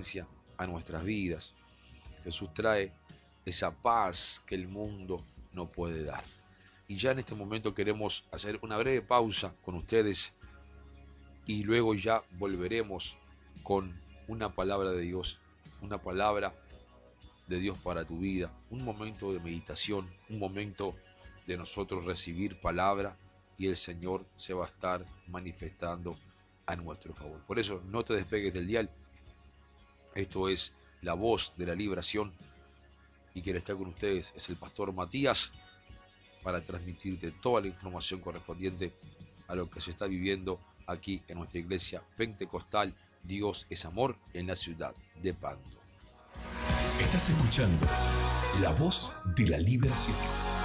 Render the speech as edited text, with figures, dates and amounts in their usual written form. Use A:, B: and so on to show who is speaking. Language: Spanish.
A: presencia a nuestras vidas. Jesús trae esa paz que el mundo no puede dar. Y ya en este momento queremos hacer una breve pausa con ustedes y luego ya volveremos con una palabra de Dios, una palabra de Dios para tu vida, un momento de meditación, un momento de nosotros recibir palabra y el Señor se va a estar manifestando a nuestro favor. Por eso no te despegues del dial. Esto es La Voz de la Liberación y quien está con ustedes es el pastor Matías para transmitirte toda la información correspondiente a lo que se está viviendo aquí en nuestra iglesia pentecostal Dios es Amor en la ciudad de Pando.
B: Estás escuchando La Voz de la Liberación.